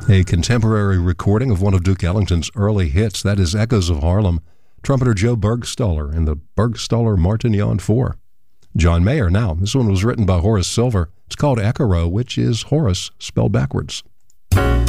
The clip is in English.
A contemporary recording of one of Duke Ellington's early hits, that is Echoes of Harlem, trumpeter Joe Bergstaller in the Bergstaller Martignon 4. John Mayer now. This one was written by Horace Silver. It's called Echo, which is Horace spelled backwards.